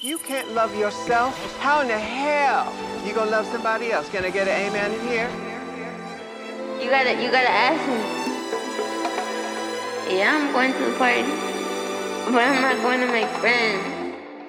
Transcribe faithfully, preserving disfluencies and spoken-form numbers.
You can't love yourself? How in the hell you gonna love somebody else? Can I get an amen in here? You gotta, you gotta ask me. Yeah, I'm going to the party, but I'm not going to make friends.